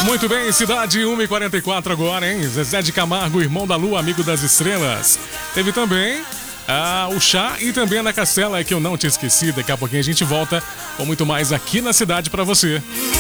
Muito bem, cidade 1h44 agora, hein? Zezé de Camargo, irmão da lua, amigo das estrelas. Teve também o Chá e também a Ana Castela, que eu não te esqueci. Daqui a pouquinho a gente volta com muito mais aqui na cidade pra você.